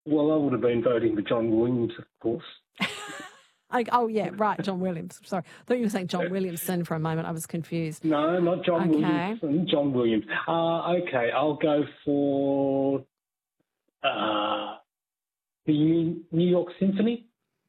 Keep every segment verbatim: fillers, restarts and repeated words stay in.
Well, I would have been voting for John Williams, of course. I, oh, yeah, right, John Williams. Sorry. I thought you were saying John Williamson for a moment. I was confused. No, not John Okay. Williamson. John Williams. Uh, okay, I'll go for uh, the New York Symphony.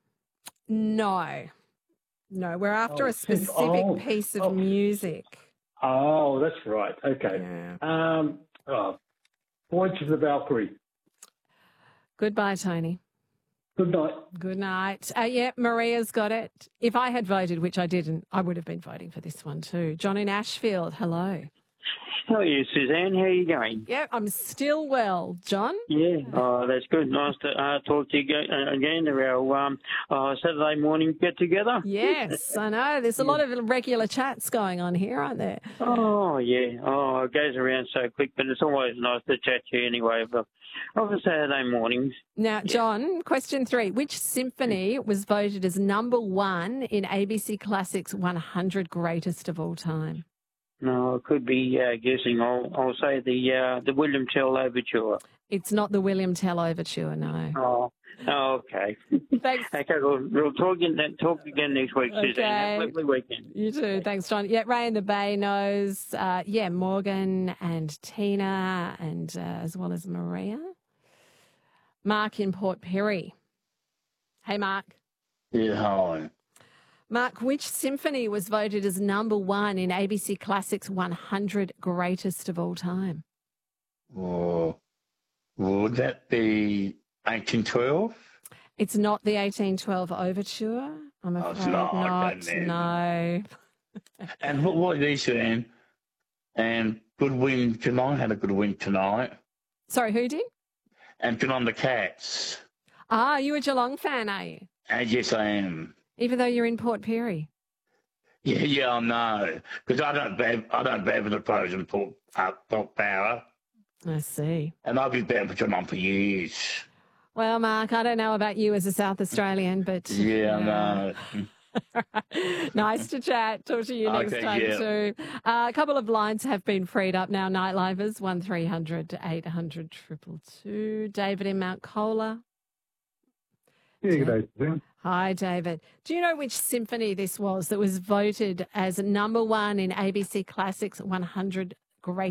No. No, we're after Oh, a specific oh, piece of oh. music. Oh, that's right. Okay. Yeah. Um, oh, Voyage of the Valkyrie. Goodbye, Tony. Good night. Good night. Uh, yeah, Maria's got it. If I had voted, which I didn't, I would have been voting for this one too. John in Ashfield, hello. How are you, Suzanne? How are you going? Yeah, I'm still well. John? Yeah, oh, that's good. Nice to uh, talk to you again to our um, uh, Saturday morning get-together. Yes, I know. There's a lot of regular chats going on here, aren't there? Oh, yeah. Oh, it goes around so quick, but it's always nice to chat to you anyway of the Saturday mornings. Now, John, question three. Which symphony was voted as number one in A B C Classics one hundred Greatest of All Time? No, I could be uh, guessing. I'll, I'll say the uh, the William Tell Overture. It's not the William Tell Overture, no. Oh, oh okay. Thanks. Okay, we'll, we'll talk, again, talk again next week, Okay. Suzanne. Have a lovely weekend. You too. Thanks, John. Yeah, Ray in the Bay knows. Uh, yeah, Morgan and Tina, and uh, as well as Maria. Mark in Port Perry. Hey, Mark. Yeah, hi. Mark, which symphony was voted as number one in A B C Classics one hundred Greatest of All Time? Oh, would that be eighteen twelve? It's not the eighteen twelve Overture. I'm Oh, afraid it's not. not. Okay, then. No. And what what these and and good win tonight. Had a good win tonight. Sorry, who did? And good on the Cats. Ah, you a Geelong fan, are you? And yes, I am. Even though you're in Port Perry. Yeah, yeah, I know. Because I don't bet, I don't bet for the pros and Port, uh, Port Power. I see. And I've been betting for Geelong for years. Well, Mark, I don't know about you as a South Australian, but... Yeah, I know. Nice to chat. Talk to you next Okay, time yeah. too. Uh, a couple of lines have been freed up now. Nightlivers, one three hundred eight hundred two two two. David in Mount Cola. Yeah, good day, Suzanne. Hi, David. Do you know which symphony this was that was voted as number one in A B C Classics one hundred Great